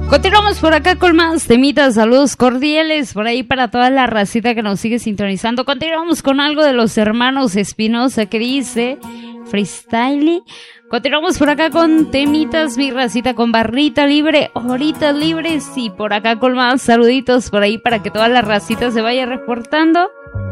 Continuamos por acá con más temitas, saludos cordiales por ahí para toda la racita que nos sigue sintonizando. Continuamos con algo de los hermanos Espinosa que dice freestyle. Continuamos por acá con temitas, mi racita con barrita libre, horitas libres y por acá con más saluditos por ahí para que toda la racita se vaya reportando.